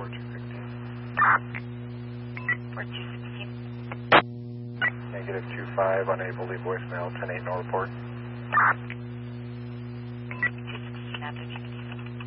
4216. -25, unable to leave voicemail, 10-8, no report.